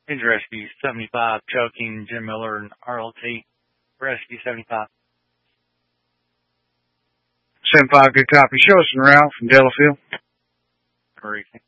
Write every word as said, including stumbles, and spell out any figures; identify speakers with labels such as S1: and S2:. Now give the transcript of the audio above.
S1: Here's Rescue seventy-five, choking Jim Miller and R L T. Rescue seventy-five.
S2: seven five, good copy. Show us en route from Delafield.
S1: Racing.